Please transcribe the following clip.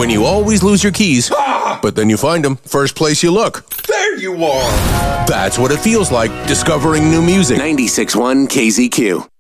When you always lose your keys, but then you find them first place you look. There you are! That's what it feels like discovering new music. 96.1 KZQ.